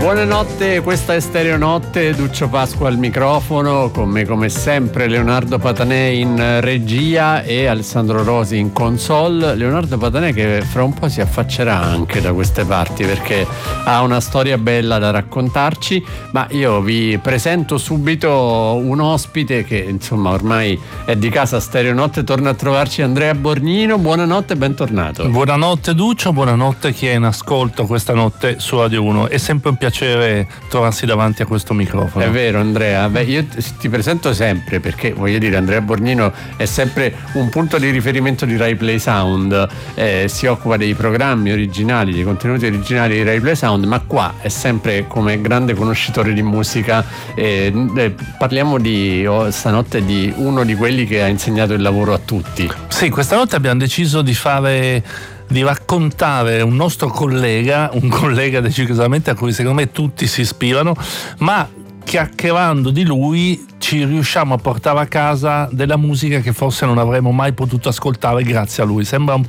Buonanotte, questa è Stereo Notte, Duccio Pasqua al microfono, con me come sempre Leonardo Patanè in regia e Alessandro Rosi in console. Leonardo Patanè che fra un po' si affaccerà anche da queste parti perché ha una storia bella da raccontarci, ma io vi presento subito un ospite che insomma ormai è di casa Stereo Notte, torna a trovarci Andrea Borgnino. Buonanotte e bentornato. Buonanotte Duccio, buonanotte chi è in ascolto questa notte su Radio 1. È sempre un piacere trovarsi davanti a questo microfono. È vero Andrea, io ti presento sempre perché voglio dire Andrea Borgnino è sempre un punto di riferimento di Rai Play Sound, si occupa dei programmi originali, dei contenuti originali di Rai Play Sound, ma qua è sempre come grande conoscitore di musica. Parliamo stanotte di uno di quelli che ha insegnato il lavoro a tutti. Sì, questa notte abbiamo deciso di raccontare un nostro collega, un collega decisamente a cui secondo me tutti si ispirano, ma chiacchierando di lui ci riusciamo a portare a casa della musica che forse non avremmo mai potuto ascoltare grazie a lui. Sembra un